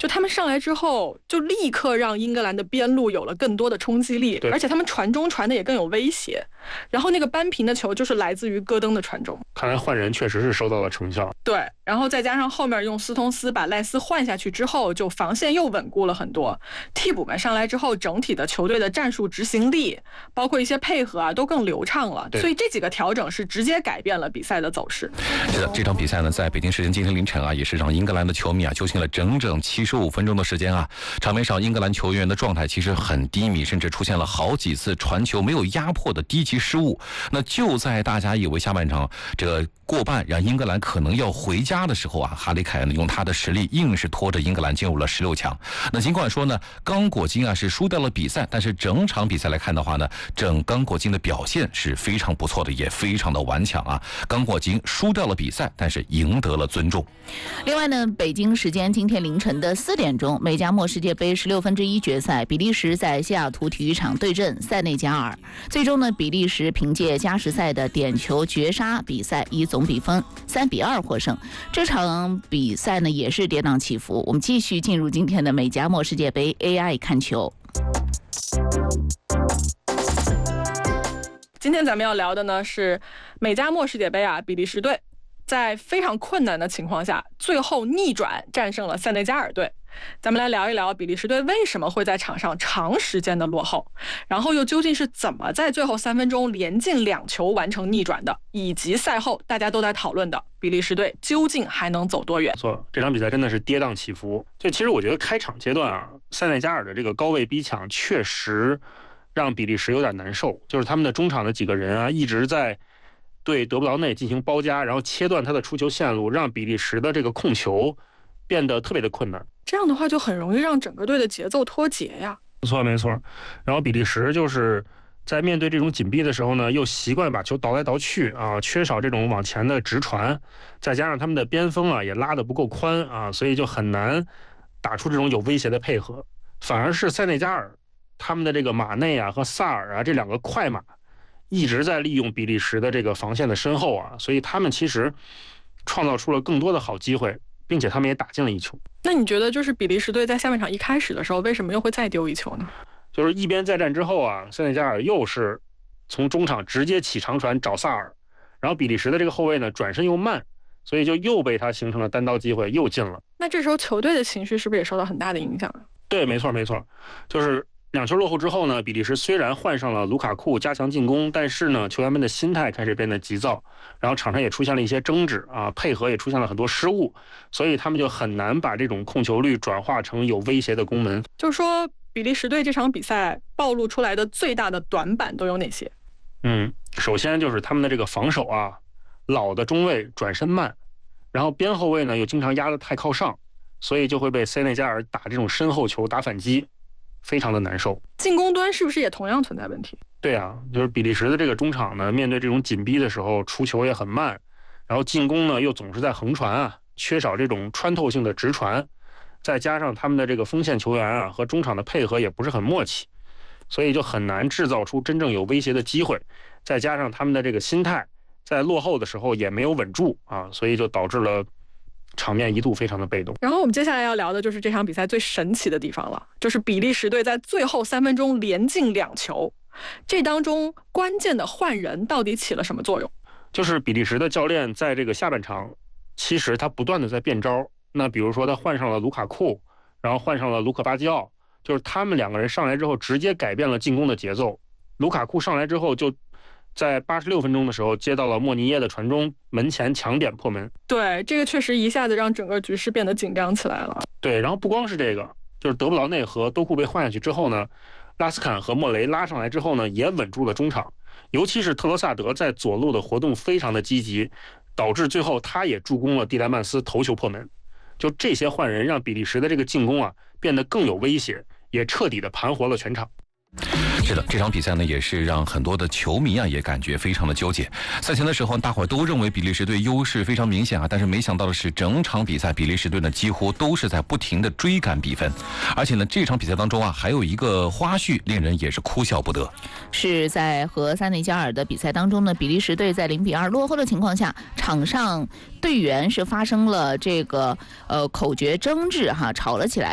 就他们上来之后，就立刻让英格兰的边路有了更多的冲击力，而且他们传中传的也更有威胁。然后那个扳平的球就是来自于戈登的传中。 看来换人确实是收到了成效。 对，然后再加上后面用斯通斯把赖斯换下去之后，就防线又稳固了很多。替补们上来之后，整体的球队的战术执行力，包括一些配合啊，都更流畅了。所以这几个调整是直接改变了比赛的走势。 是的，这场比赛呢，在北京时间今天凌晨啊，也是让英格兰的球迷啊休息了整整75分钟的时间啊。场面上，英格兰球员的状态其实很低迷，甚至出现了好几次传球没有压迫的低级失误。那就在大家以为下半场这个过半让英格兰可能要回家的时候啊，哈里凯恩用他的实力硬是拖着英格兰进入了16强。那尽管说呢，刚果金啊是输掉了比赛，但是整场比赛来看的话呢，刚果金的表现是非常不错的，也非常的顽强啊。刚果金输掉了比赛，但是赢得了尊重。 另外呢，北京时间今天凌晨的4点钟，美加墨世界杯16分之1决赛，比利时在西雅图体育场对阵塞内加尔。最终呢，比利时凭借加时赛的点球绝杀比赛，以总比分3比2获胜。这场比赛呢也是跌宕起伏。我们继续进入今天的美加墨世界杯 AI 看球。 今天咱们要聊的呢是美加墨世界杯啊，比利时队在非常困难的情况下，最后逆转战胜了塞内加尔队。咱们来聊一聊比利时队为什么会在场上长时间的落后，然后又究竟是怎么在最后3分钟连进2球完成逆转的，以及赛后大家都在讨论的比利时队究竟还能走多远。 没错，这场比赛真的是跌宕起伏。就其实我觉得开场阶段啊，塞内加尔的这个高位逼抢确实让比利时有点难受，就是他们的中场的几个人啊一直在对德布劳内进行包夹，然后切断他的出球线路，让比利时的这个控球变得特别的困难。 这样的话就很容易让整个队的节奏脱节呀。 没错没错。然后比利时就是在面对这种紧逼的时候呢，又习惯把球倒来倒去啊，缺少这种往前的直传，再加上他们的边锋啊也拉得不够宽啊，所以就很难打出这种有威胁的配合。反而是塞内加尔他们的这个马内啊和萨尔啊这2个快马一直在利用比利时的这个防线的身后啊，所以他们其实创造出了更多的好机会，并且他们也打进了1球。 那你觉得就是比利时队在下半场一开始的时候，为什么又会再丢1球呢？ 就是一边再战之后啊，塞内加尔又是从中场直接起长传找萨尔，然后比利时的这个后卫呢转身又慢，所以就又被他形成了单刀机会，又进了。 那这时候球队的情绪是不是也受到很大的影响啊？ 对，没错没错，就是2球落后之后呢，比利时虽然换上了卢卡库加强进攻，但是呢，球员们的心态开始变得急躁，然后场上也出现了一些争执啊，配合也出现了很多失误，所以他们就很难把这种控球率转化成有威胁的攻门。 就是说，比利时队这场比赛暴露出来的最大的短板都有哪些？ 首先就是他们的这个防守啊，老的中卫转身慢，然后边后卫呢又经常压得太靠上，所以就会被塞内加尔打这种身后球打反击，非常的难受。 进攻端是不是也同样存在问题？ 对啊，就是比利时的这个中场呢，面对这种紧逼的时候出球也很慢，然后进攻呢又总是在横传啊，缺少这种穿透性的直传，再加上他们的这个锋线球员啊和中场的配合也不是很默契，所以就很难制造出真正有威胁的机会，再加上他们的这个心态在落后的时候也没有稳住啊，所以就导致了场面一度非常的被动。 然后我们接下来要聊的就是这场比赛最神奇的地方了，就是比利时队在最后3分钟连进2球，这当中关键的换人到底起了什么作用？ 就是比利时的教练在这个下半场，其实他不断的在变招。那比如说他换上了卢卡库，然后换上了卢克巴基奥，就是他们2个人上来之后直接改变了进攻的节奏。卢卡库上来之后就在86分钟的时候接到了莫尼耶的传中，门前抢点破门。 对，这个确实一下子让整个局势变得紧张起来了。 对，然后不光是这个，就是德布劳内和多库被换下去之后呢，拉斯坎和莫雷拉上来之后呢，也稳住了中场，尤其是特罗萨德在左路的活动非常的积极，导致最后他也助攻了蒂莱曼斯头球破门。就这些换人让比利时的这个进攻啊变得更有威胁，也彻底的盘活了全场。 是的，这场比赛呢也是让很多的球迷啊也感觉非常的纠结。赛前的时候，大伙儿都认为比利时队优势非常明显啊，但是没想到的是，整场比赛比利时队呢几乎都是在不停的追赶比分，而且呢这场比赛当中啊还有一个花絮，令人也是哭笑不得。 是在和塞内加尔的比赛当中呢，比利时队在0比2落后的情况下，场上队员是发生了这个口诀争执哈，吵了起来。